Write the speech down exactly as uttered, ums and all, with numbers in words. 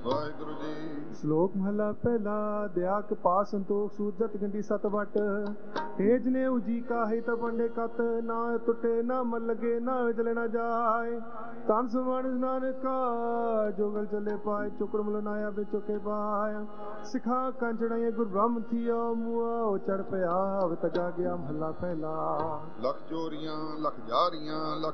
ਵਾਹਿਗੁਰੂ ਜੀ। ਸ਼ਲੋਕ ਮਹਲਾ ਪਹਿਲਾ। ਦਇਆ ਕਪਾ ਸੰਤੋਖ ਸੂਜਤ ਗੰਢੀ ਸਤ ਵਟ। ਤੇਜ ਨੇ ਉਜੀ ਕਾਹੀ ਤ ਵੰਡੇ ਕਤ। ਨਾ ਟੁੱਟੇ ਨਾ ਮਨ ਲਗੇ ਨਾ ਵਿਦਲੇ ਨਾ ਜਾਏ। ਤਨ ਸੁਵਣ ਨਾਨਕਾ ਜੋਗਲ ਚਲੇ ਪਾਏ। ਚੁਕੜ ਮਲ ਨਾਇਆ ਵੇ ਚੁਕੇ ਪਾਏ। ਸਿਖਾ ਕੰਚੜਾਈਏ ਗੁਰ ਬ੍ਰਹਮ ਥੀਓ। ਮੁਆ ਚੜ ਪਿਆ ਤਗਾ ਗਿਆ ਮਹਲਾ ਪਹਿਲਾ। ਲੱਖ ਚੋਰੀਆਂ ਲੱਖ ਜਾਰੀਆਂ ਲੱਖ